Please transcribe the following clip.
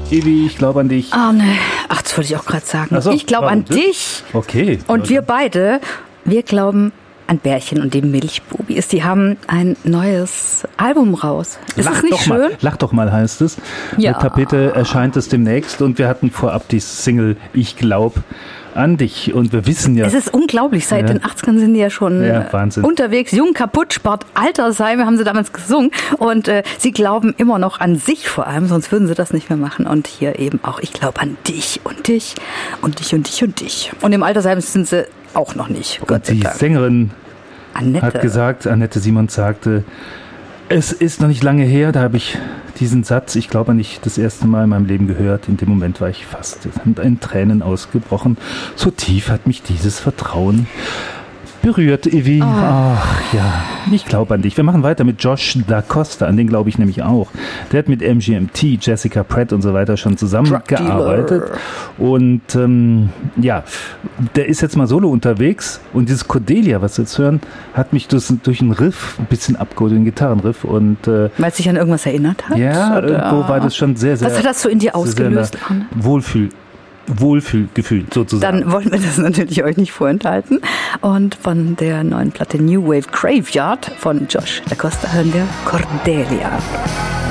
Evi, ich glaube an dich. Ah, ne. Ach, das wollte ich auch gerade sagen. Ach so, ich glaube an das? dich. Okay. Und wir beide, wir glauben an Bärchen und die Milchbubis. Die haben ein neues Album raus. Ist das nicht schön? Lach doch mal heißt es. Ja. Mit Tapete erscheint es demnächst und wir hatten vorab die Single Ich glaub an dich und wir wissen ja... Es ist unglaublich, seit den 80ern sind die ja schon Wahnsinn. Unterwegs. Jung, kaputt, spart Altersheime, haben sie damals gesungen. Und sie glauben immer noch an sich vor allem, sonst würden sie das nicht mehr machen. Und hier eben auch, ich glaube an dich und dich und dich und dich und dich. Und im Altersheim sind sie auch noch nicht, Gott sei Die Dank. Sängerin Annette hat gesagt, Annette Simons sagte, es ist noch nicht lange her, da habe ich diesen Satz, ich glaube nicht, das erste Mal in meinem Leben gehört. In dem Moment war ich fast in Tränen ausgebrochen. So tief hat mich dieses Vertrauen berührt, Evi. Ach ja, ich glaube an dich. Wir machen weiter mit Josh Da Costa, an den glaube ich nämlich auch. Der hat mit MGMT, Jessica Pratt und so weiter schon zusammengearbeitet. Und ja, der ist jetzt mal solo unterwegs. Und dieses Cordelia, was wir jetzt hören, hat mich durch einen Riff ein bisschen abgeholt, den Gitarrenriff. Und Weil es sich an irgendwas erinnert hat? ja, oder? irgendwo war das schon sehr, sehr... Was hat das so in dir ausgelöst, Anne? Wohlfühlgefühl sozusagen. Dann wollen wir das natürlich euch nicht vorenthalten. Und von der neuen Platte New Wave Graveyard von Josh Da Costa hören wir Cordelia.